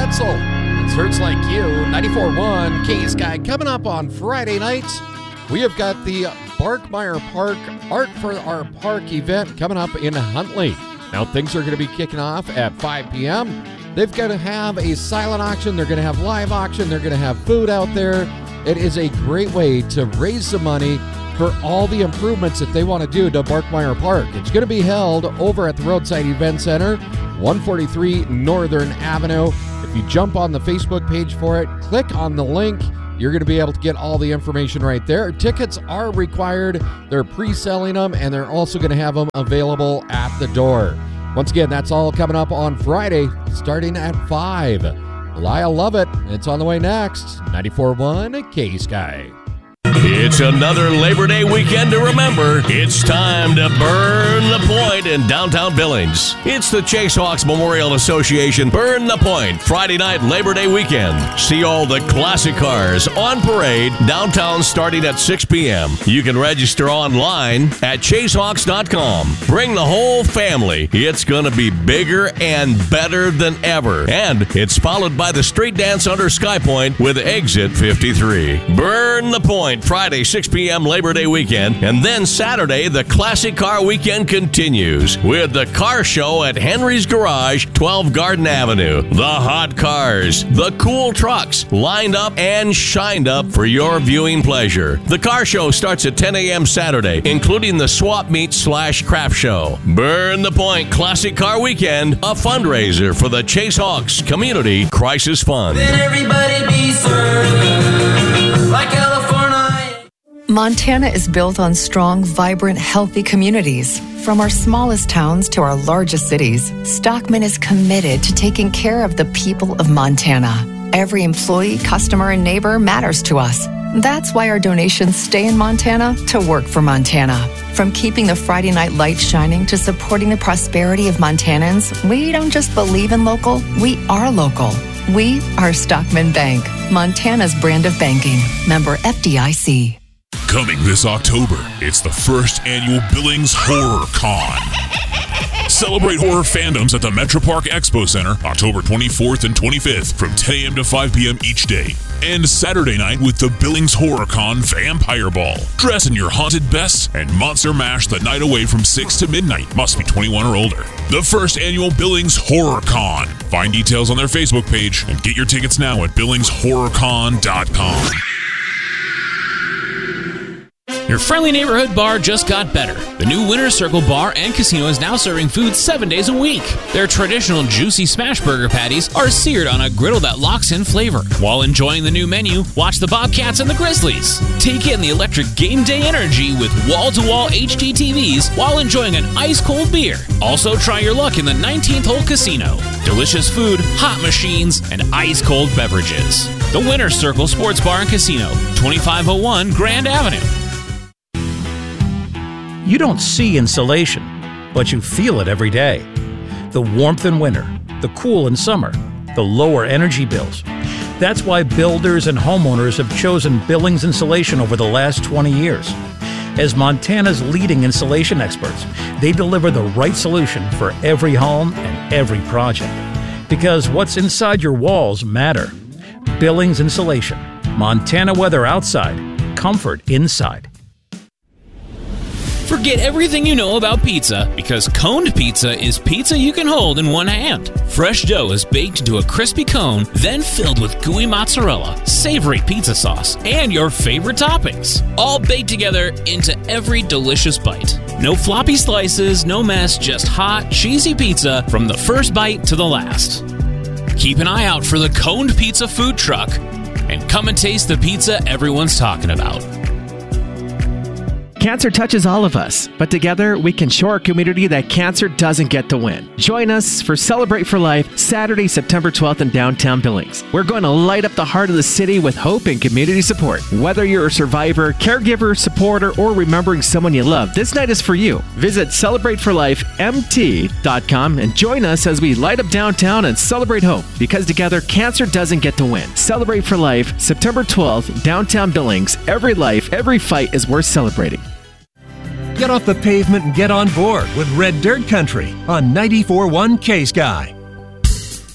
pretzel. It's Hurts Like You, 94.1 K-Sky. Coming up on Friday nights, we have got the Barkmeyer Park Art for Our Park event coming up in Huntley. Now, things are going to be kicking off at 5 p.m. They've got to have a silent auction. They're going to have live auction. They're going to have food out there. It is a great way to raise some money for all the improvements that they want to do to Barkmeyer Park. It's going to be held over at the Roadside Event Center, 143 Northern Avenue. If you jump on the Facebook page for it, click on the link, you're going to be able to get all the information right there. Tickets are required. They're pre-selling them, and they're also going to have them available at the door. Once again, that's all coming up on Friday, starting at 5. Well, I love it. It's on the way next. 94.1 K-Sky. It's another Labor Day weekend to remember. It's time to burn the point in downtown Billings. It's the Chase Hawks Memorial Association Burn the Point Friday night Labor Day weekend. See all the classic cars on parade downtown starting at 6 p.m. You can register online at chasehawks.com. Bring the whole family. It's going to be bigger and better than ever. And it's followed by the street dance under Sky Point with Exit 53. Burn the Point Friday, 6 p.m. Labor Day weekend, and then Saturday, the Classic Car Weekend continues with the car show at Henry's Garage, 12 Garden Avenue. The hot cars, the cool trucks, lined up and shined up for your viewing pleasure. The car show starts at 10 a.m. Saturday, including the swap meet / craft show. Burn the Point Classic Car Weekend, a fundraiser for the Chase Hawks Community Crisis Fund. Then everybody be served like California. Montana is built on strong, vibrant, healthy communities. From our smallest towns to our largest cities, Stockman is committed to taking care of the people of Montana. Every employee, customer, and neighbor matters to us. That's why our donations stay in Montana to work for Montana. From keeping the Friday night lights shining to supporting the prosperity of Montanans, we don't just believe in local, we are local. We are Stockman Bank, Montana's brand of banking. Member FDIC. Coming this October, it's the first annual Billings Horror Con. Celebrate horror fandoms at the Metro Park Expo Center October 24th and 25th from 10 a.m. to 5 p.m. each day. And Saturday night with the Billings Horror Con Vampire Ball. Dress in your haunted best and Monster Mash the night away from 6 to midnight. Must be 21 or older. The first annual Billings Horror Con. Find details on their Facebook page and get your tickets now at billingshorrorcon.com. Your friendly neighborhood bar just got better. The new Winner's Circle Bar and Casino is now serving food 7 days a week. Their traditional juicy smash burger patties are seared on a griddle that locks in flavor. While enjoying the new menu, watch the Bobcats and the Grizzlies. Take in the electric game day energy with wall-to-wall HD TVs while enjoying an ice-cold beer. Also, try your luck in the 19th hole casino. Delicious food, hot machines, and ice-cold beverages. The Winner's Circle Sports Bar and Casino, 2501 Grand Avenue. You don't see insulation, but you feel it every day. The warmth in winter, the cool in summer, the lower energy bills. That's why builders and homeowners have chosen Billings Insulation over the last 20 years. As Montana's leading insulation experts, they deliver the right solution for every home and every project. Because what's inside your walls matter. Billings Insulation. Montana weather outside, comfort inside. Forget everything you know about pizza, because coned pizza is pizza you can hold in one hand. Fresh dough is baked into a crispy cone, then filled with gooey mozzarella, savory pizza sauce, and your favorite toppings. All baked together into every delicious bite. No floppy slices, no mess, just hot, cheesy pizza from the first bite to the last. Keep an eye out for the coned pizza food truck, and come and taste the pizza everyone's talking about. Cancer touches all of us, but together we can show our community that cancer doesn't get to win. Join us for Celebrate for Life, Saturday, September 12th in downtown Billings. We're going to light up the heart of the city with hope and community support. Whether you're a survivor, caregiver, supporter, or remembering someone you love, this night is for you. Visit CelebrateForLifeMT.com and join us as we light up downtown and celebrate hope, because together cancer doesn't get to win. Celebrate for Life, September 12th, downtown Billings. Every life, every fight is worth celebrating. Get off the pavement and get on board with Red Dirt Country on 94.1 K-Sky.